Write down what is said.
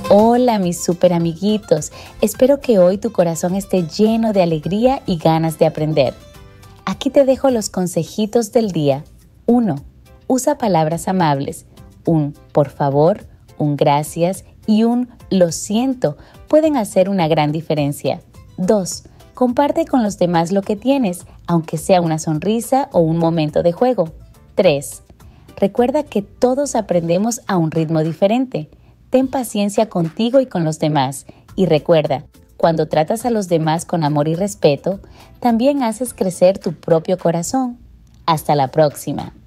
Hola mis super amiguitos, espero que hoy tu corazón esté lleno de alegría y ganas de aprender. Aquí te dejo los consejitos del día. 1. Usa palabras amables. Un por favor, un gracias y un lo siento pueden hacer una gran diferencia. 2. Comparte con los demás lo que tienes, aunque sea una sonrisa o un momento de juego. 3. Recuerda que todos aprendemos a un ritmo diferente. Ten paciencia contigo y con los demás. Y recuerda, cuando tratas a los demás con amor y respeto, también haces crecer tu propio corazón. Hasta la próxima.